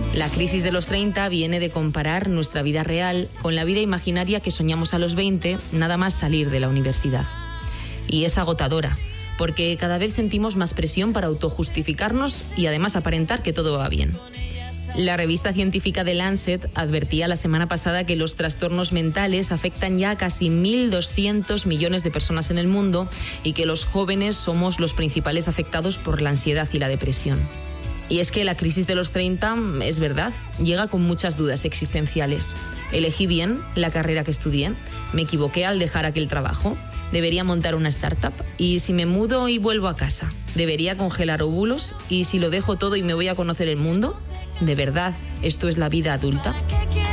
La crisis de los 30 viene de comparar nuestra vida real con la vida imaginaria que soñamos a los 20, nada más salir de la universidad. Y es agotadora, porque cada vez sentimos más presión para autojustificarnos y además aparentar que todo va bien. La revista científica The Lancet advertía la semana pasada que los trastornos mentales afectan ya a casi 1.200 millones de personas en el mundo y que los jóvenes somos los principales afectados por la ansiedad y la depresión. Y es que la crisis de los 30, es verdad, llega con muchas dudas existenciales. ¿Elegí bien la carrera que estudié? ¿Me equivoqué al dejar aquel trabajo? ¿Debería montar una startup? ¿Y si me mudo y vuelvo a casa? ¿Debería congelar óvulos? ¿Y si lo dejo todo y me voy a conocer el mundo? ¿De verdad esto es la vida adulta?